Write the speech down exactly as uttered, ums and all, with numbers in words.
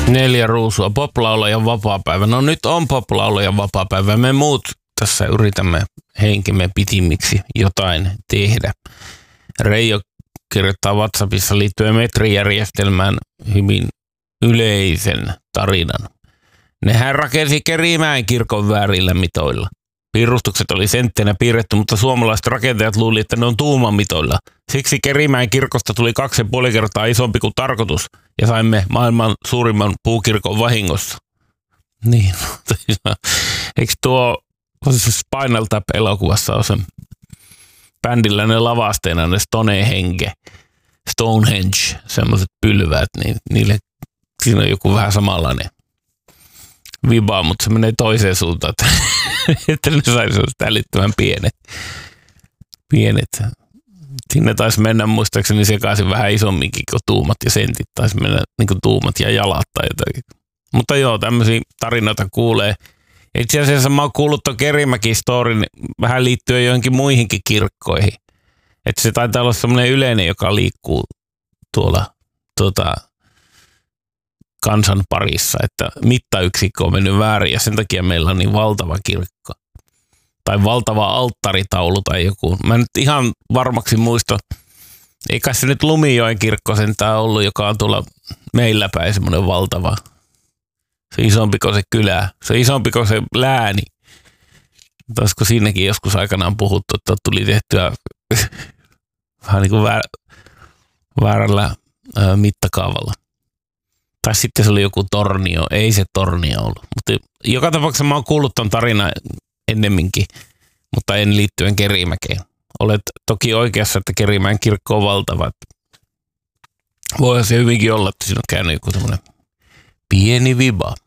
Neljä ruusua, poplaulajan vapaapäivä. No nyt on poplaulajan vapaapäivä. Me muut tässä yritämme henkimme pitimiksi jotain tehdä. Reijo kirjoittaa WhatsAppissa liittyen metrijärjestelmään hyvin yleisen tarinan. Nehän rakensi Kerimäen kirkon väärillä mitoilla. Piirustukset oli senttenä piirretty, mutta suomalaiset rakentajat luuli, että ne on tuuman mitoilla. Siksi Kerimäen kirkosta tuli kaksi ja puoli kertaa isompi kuin tarkoitus ja saimme maailman suurimman puukirkon vahingossa. Niin, eikö tuo Spinal Tap-elokuvassa ole se bändillä ne lavasteena, ne Stonehenge, Stonehenge, semmoiset pylväät, niin niille siinä on joku vähän samanlainen viba, mutta se menee toiseen suuntaan, että, että ne saisi sitä älyttömän pienet. pienet. Sinne taisi mennä muistaakseni sekaisin vähän isomminkin kuin tuumat ja sentit, taisi mennä niin kuin tuumat ja jalat tai jotakin. Mutta joo, tämmöisiä tarinoita kuulee. Itse asiassa mä oon kuullut tuon Kerimäki-storin vähän liittyen johonkin muihinkin kirkkoihin. Että se taitaa olla semmoinen yleinen, joka liikkuu tuolla tuota, kansan parissa, että mittayksikkö on mennyt väärin ja sen takia meillä on niin valtava kirkko. Tai valtava alttaritaulu tai joku. Mä nyt ihan varmaksi muista, eikä se nyt Lumijoen kirkko sentään ollut, joka on tuolla meillä päin semmoinen valtava. Se isompi kuin se kylä, se isompi kuin se lääni. Olisiko siinäkin joskus aikanaan puhuttu, että tuli tehtyä vähän niin kuin väär, väärällä ää, mittakaavalla. Tai sitten se oli joku tornio, ei se tornio ollut. Mutta joka tapauksessa mä oon kuullut ton tarinan ennemminkin, mutta en liittyen Kerimäkeen. Olet toki oikeassa, että Kerimäen kirkko on valtava. Voihan se hyvinkin olla, että siinä on käynyt joku tämmöinen pieni viba.